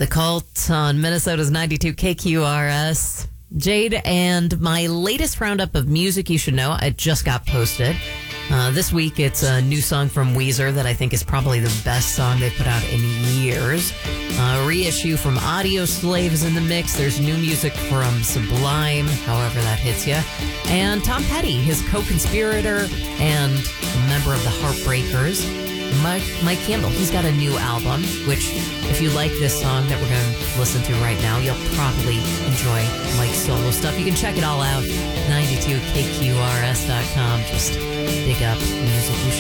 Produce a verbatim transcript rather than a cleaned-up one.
The Cult on Minnesota's ninety-two K Q R S. Jade, and my latest roundup of music you should know, it just got posted. Uh, this week, it's a new song from Weezer that I think is probably the best song they've put out in years. Uh, reissue from Audio Slave is in the mix. There's new music from Sublime, however that hits you. And Tom Petty, his co-conspirator and member of the Heartbreakers. Mike, Mike Campbell, he's got a new album, which if you like this song that we're going to listen to right now, you'll probably enjoy Mike's solo stuff. You can check it all out, ninety-two K Q R S dot com. Just dig up music you should